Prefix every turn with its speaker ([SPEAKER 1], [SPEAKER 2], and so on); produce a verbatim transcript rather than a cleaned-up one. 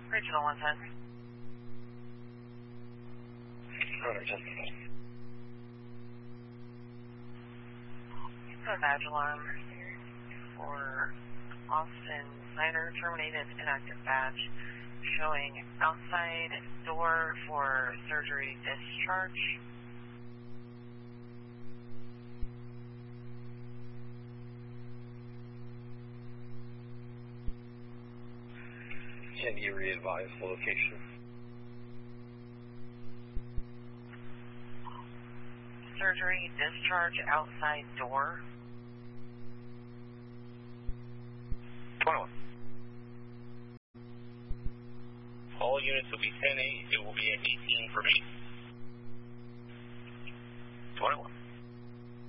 [SPEAKER 1] Regional one ten.
[SPEAKER 2] Rotor ten.
[SPEAKER 1] A badge alarm for Austin Snyder, terminated inactive badge, showing outside door for surgery discharge.
[SPEAKER 2] Can you re-advise the location?
[SPEAKER 1] Surgery discharge outside door.
[SPEAKER 2] twenty-one.
[SPEAKER 3] All units will be ten eight. It will be at eighteen for me.
[SPEAKER 2] twenty-one.